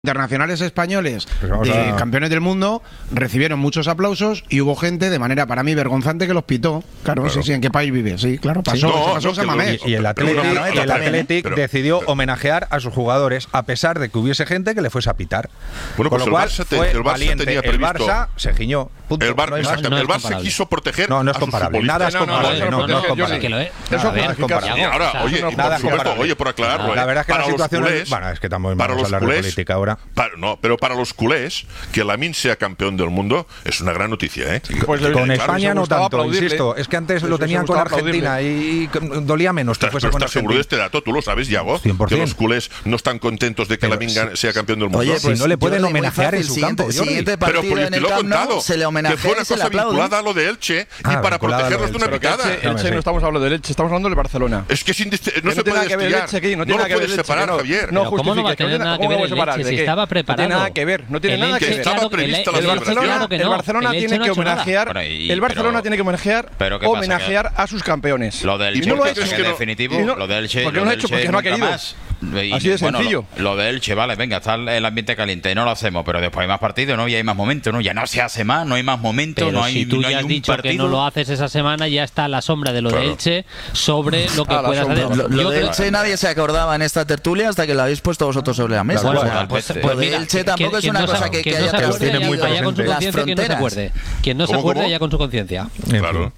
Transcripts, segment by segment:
Internacionales españoles campeones del mundo recibieron muchos aplausos y hubo gente de manera para mí vergonzante que los pitó. Claro. Sí, ¿en qué país vive? Sí, claro, pasó Samamés. Y el Athletic decidió homenajear a sus jugadores a pesar de que hubiese gente que le fuese a pitar. Bueno, pues el Barça tenía previsto. El Barça se giñó. Punto. El Barça quiso proteger. No es comparable. Nada es comparable. No es comparable. Eso es comparable. Ahora, oye, por aclararlo. La verdad es que la situación es. Bueno, es que estamos a hablar de política ahora. Pero para los culés, que Lamine sea campeón del mundo es una gran noticia, ¿eh? Pues con España no tanto, insisto. Es que antes lo tenían con Argentina y dolía menos que fuese con Argentina. ¿Estás seguro de este dato? ¿Tú lo sabes, Yago? 100%. Que los culés no están contentos de que Lamine sea campeón del mundo. Oye, pues si no le pueden homenajear en su campo. Pero porque te lo he contado, que fue una cosa vinculada a lo de Elche y para protegerlos de una picada. Elche no estamos hablando del Elche, estamos hablando del Barcelona. Es que no se puede desviar. No lo puedes separar, Javier. ¿Cómo no va a tener nada que ver el Elche si estaba preparado? No tiene nada que ver, no tiene nada que ver. Estaba prevista la celebración. El Barcelona tiene que homenajear a sus campeones. Lo del Elche es definitivo, lo del Elche porque no ha querido. Así de sencillo. Lo de Elche, vale, venga, está el ambiente caliente, no lo hacemos, pero después hay más partidos, ¿no? Y hay más momentos, ¿no? Ya no se hace más, no hay más momentos, pero no hay. Si tú ya has dicho que no lo haces esa semana, ya está la sombra de lo de Elche sobre lo que puedas hacer. Lo de Elche nadie se acordaba en esta tertulia hasta que lo habéis puesto vosotros sobre la mesa. Pues mira, Elche tampoco es una cosa que haya quien no se acuerde ya con su conciencia. Claro.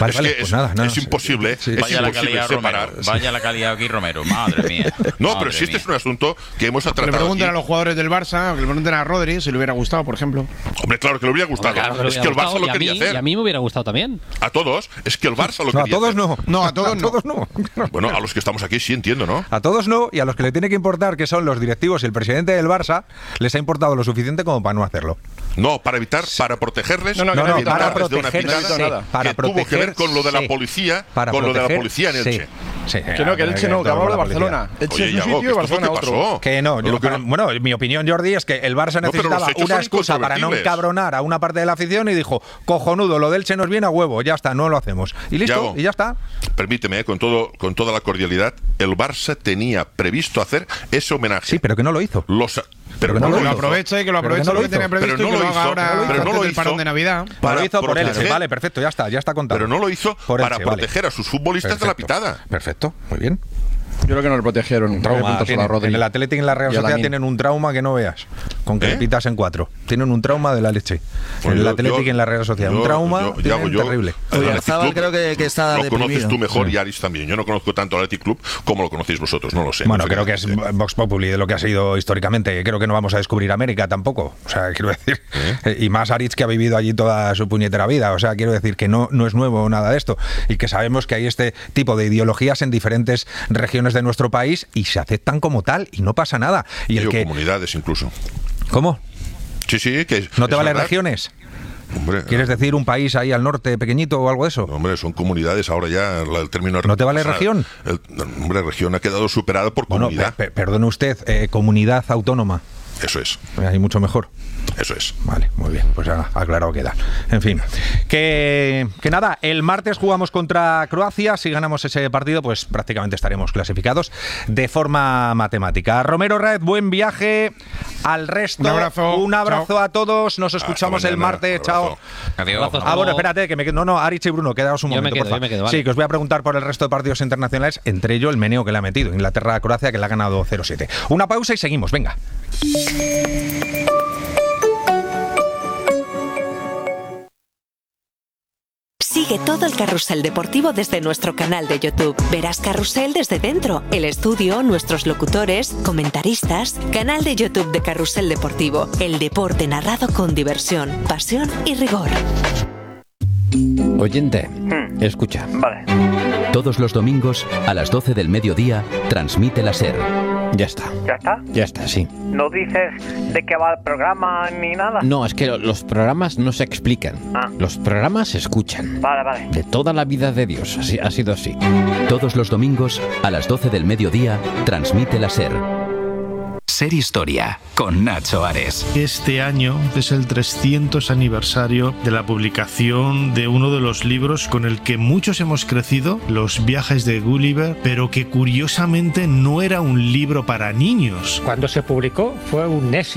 Es imposible. Vaya la calidad Romero. Vaya la calidad aquí Romero. Madre mía. No, pero si este es un asunto que hemos tratado. Que le pregunten a los jugadores del Barça, que le pregunten a Rodri si le hubiera gustado, por ejemplo. Hombre, claro que le hubiera gustado. Es que el Barça lo quería hacer. Y a mí me hubiera gustado también. A todos. Es que el Barça lo quería hacer. A todos no. No, a todos no. Bueno, a los que estamos aquí sí entiendo, ¿no? A todos no, y a los que le tiene que importar, que son los directivos y el presidente del Barça, les ha importado lo suficiente como para no hacerlo. No, para protegerles. Para protegerse. Que tuvo que ver con lo de la policía, en Elche. Que el Elche no, que hablamos de Barcelona. Elche es un sitio y Barcelona otro. Que no, bueno, mi opinión, Jordi, es que el Barça necesitaba una excusa para no encabronar a una parte de la afición y dijo, cojonudo, lo del Elche nos viene a huevo, ya está, no lo hacemos. Y listo, y ya está. Permíteme, con toda la cordialidad, el Barça tenía previsto hacer ese homenaje. Sí, pero que no lo hizo. Pero que no lo aproveche, que lo aproveche lo que tenía previsto y que lo haga ahora antes del parón de Navidad. Lo hizo por Elche, vale, perfecto, ya está contado. Pero no lo hizo para proteger a sus futbolistas de la pitada. Perfecto, muy bien. Yo creo que no le protegieron. En el Athletic y en la Real Sociedad tienen un trauma que no veas. Con que pitas en 4. Tienen un trauma de la leche. En el Athletic y en la Real Sociedad. Un trauma terrible. Oyarzabal creo que está deprimido. Lo conoces tú mejor y Aris también. Yo no conozco tanto al Athletic Club como lo conocéis vosotros. No lo sé. Bueno, creo que es Vox Populi de lo que ha sido históricamente. Creo que no vamos a descubrir América tampoco. O sea, quiero decir. Y más Aris, que ha vivido allí toda su puñetera vida. O sea, quiero decir que no es nuevo nada de esto. Y que sabemos que hay este tipo de ideologías en diferentes regiones de nuestro país y se aceptan como tal y no pasa nada. Y comunidades incluso. ¿Cómo? Sí, que ¿no te valen regiones? Hombre, ¿quieres decir un país ahí al norte pequeñito o algo de eso? No, hombre, son comunidades ahora ya, el término... ¿No te vale región? Región ha quedado superada por comunidad. Perdone usted, comunidad autónoma. Eso es. Hay mucho mejor. Eso es. Vale, muy bien, pues aclarado queda. En fin, que nada, el martes jugamos contra Croacia. Si ganamos ese partido, pues prácticamente estaremos clasificados de forma matemática. Romero Raez, buen viaje. Al resto, un abrazo a todos. Nos escuchamos el martes. Chao. Adiós. Bueno, espérate, que me quedo. No, Arich y Bruno, quedaos un momento, por favor. Vale. Sí, que os voy a preguntar por el resto de partidos internacionales, entre ellos el meneo que le ha metido Inglaterra-Croacia, que le ha ganado 0-7. Una pausa y seguimos, venga. Sigue todo el carrusel deportivo desde nuestro canal de YouTube. Verás Carrusel desde dentro, el estudio, nuestros locutores, comentaristas. Canal de YouTube de Carrusel Deportivo. El deporte narrado con diversión, pasión y rigor. Oyente, escucha. Vale. Todos los domingos a las 12 del mediodía transmite la SER. Ya está. ¿Ya está? Ya está, sí. ¿No dices de qué va el programa ni nada? No, es que los programas no se explican. Los programas se escuchan. Vale. De toda la vida de Dios, así ha sido así. Todos los domingos a las 12 del mediodía transmite la SER. Ser Historia, con Nacho Ares. Este año es el 300 aniversario de la publicación de uno de los libros con el que muchos hemos crecido, Los viajes de Gulliver, pero que curiosamente no era un libro para niños. Cuando se publicó fue un éxito.